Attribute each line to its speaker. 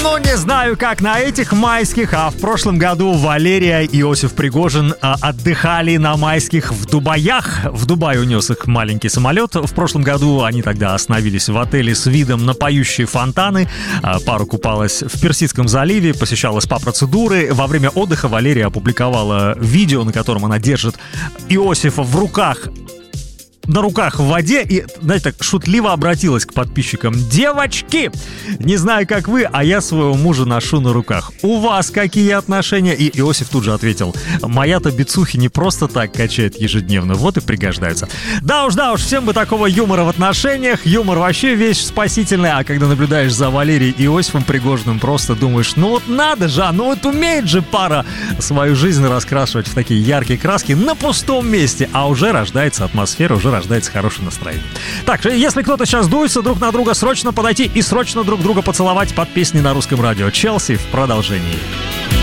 Speaker 1: Ну, не знаю, как на этих майских, а в прошлом году Валерия и Иосиф Пригожин отдыхали на майских в Дубаях. В Дубай унес их маленький самолет. В прошлом году они тогда остановились в отеле с видом на поющие фонтаны. Пара купалась в Персидском заливе, посещала СПА-процедуры. Во время отдыха Валерия опубликовала видео, на котором она держит Иосифа на руках в воде и, знаете, так шутливо обратилась к подписчикам. Девочки, не знаю, как вы, а я своего мужа ношу на руках. У вас какие отношения? И Иосиф тут же ответил: моя-то бицухи не просто так качает ежедневно, вот и пригождаются. Да уж, всем бы такого юмора в отношениях. Юмор вообще вещь спасительная. А когда наблюдаешь за Валерией и Иосифом Пригожиным, просто думаешь, ну вот надо же, ну вот умеет же пара свою жизнь раскрашивать в такие яркие краски на пустом месте, а уже рождается атмосфера, уже рождается хорошее настроение. Так, если кто-то сейчас дуется друг на друга, срочно подойти и срочно друг друга поцеловать под песни на русском радио. «Челси» в продолжении.